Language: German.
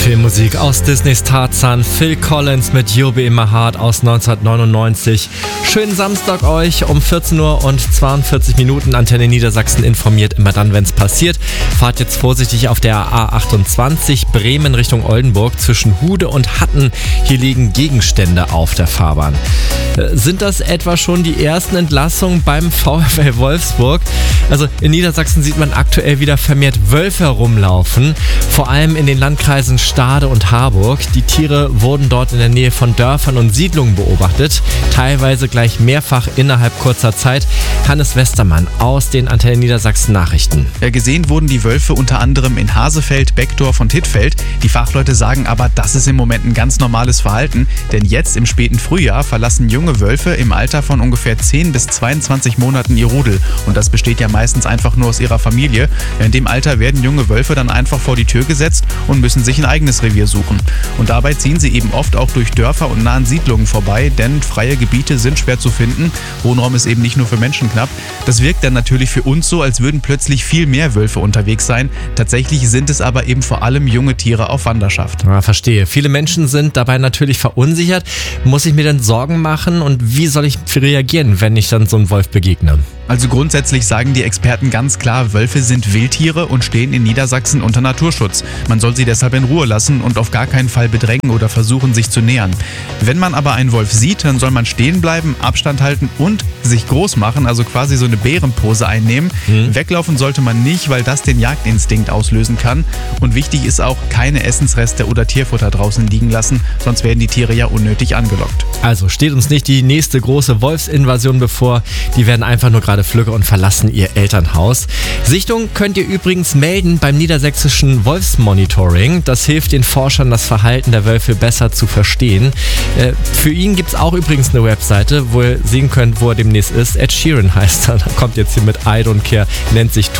Filmmusik aus Disneys Tarzan, Phil Collins mit You'll Be in My Heart aus 1999. Schönen Samstag euch um 14 Uhr und 42 Minuten. Antenne Niedersachsen informiert immer dann, wenn es passiert. Fahrt jetzt vorsichtig auf der A28 Bremen Richtung Oldenburg zwischen Hude und Hatten. Hier liegen Gegenstände auf der Fahrbahn. Sind das etwa schon die ersten Entlassungen beim VfL Wolfsburg? Also in Niedersachsen sieht man aktuell wieder vermehrt Wölfe herumlaufen, vor allem in den Landkreisen Stade und Harburg. Die Tiere wurden dort in der Nähe von Dörfern und Siedlungen beobachtet, teilweise gleich mehrfach innerhalb kurzer Zeit. Hannes Westermann aus den Antenne Niedersachsen Nachrichten. Gesehen wurden die Wölfe unter anderem in Hasefeld, Beckdorf und Hittfeld. Die Fachleute sagen aber, das ist im Moment ein ganz normales Verhalten, denn jetzt im späten Frühjahr verlassen junge Wölfe im Alter von ungefähr 10 bis 22 Monaten ihr Rudel. Und das besteht ja meistens einfach nur aus ihrer Familie. In dem Alter werden junge Wölfe dann einfach vor die Tür gesetzt und müssen sich ein eigenes Revier suchen. Und dabei ziehen sie eben oft auch durch Dörfer und nahen Siedlungen vorbei, denn freie Gebiete sind schwer zu finden. Wohnraum ist eben nicht nur für Menschen knapp. Das wirkt dann natürlich für uns so, als würden plötzlich viel mehr Wölfe unterwegs sein. Tatsächlich sind es aber eben vor allem junge Tiere auf Wanderschaft. Ja, verstehe. Viele Menschen sind dabei natürlich verunsichert. Muss ich mir denn Sorgen machen und wie soll ich reagieren, wenn ich dann so einem Wolf begegne? Also grundsätzlich sagen die Experten ganz klar, Wölfe sind Wildtiere und stehen in Niedersachsen unter Naturschutz. Man soll sie deshalb in Ruhe lassen und auf gar keinen Fall bedrängen oder versuchen, sich zu nähern. Wenn man aber einen Wolf sieht, dann soll man stehen bleiben, Abstand halten und sich groß machen, also quasi so eine Bärenpose einnehmen. Weglaufen sollte man nicht, weil das den Jagdinstinkt auslösen kann. Und wichtig ist auch, keine Essensreste oder Tierfutter draußen liegen lassen, sonst werden die Tiere ja unnötig angelockt. Also steht uns nicht die nächste große Wolfsinvasion bevor. Die werden einfach nur gerade Flügge und verlassen ihr Elternhaus. Sichtung könnt ihr übrigens melden beim niedersächsischen Wolfsmonitoring. Das hilft den Forschern, das Verhalten der Wölfe besser zu verstehen. Für ihn gibt es auch übrigens eine Webseite, wo ihr sehen könnt, wo er demnächst ist. Ed Sheeran heißt er. Da kommt jetzt hier mit I Don't Care, nennt sich